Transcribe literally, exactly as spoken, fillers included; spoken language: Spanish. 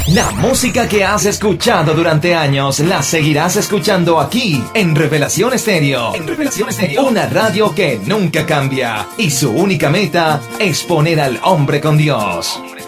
La música que has escuchado durante años la seguirás escuchando aquí en Revelación Estéreo. En Revelación Estéreo, una radio que nunca cambia y su única meta es poner al hombre con Dios.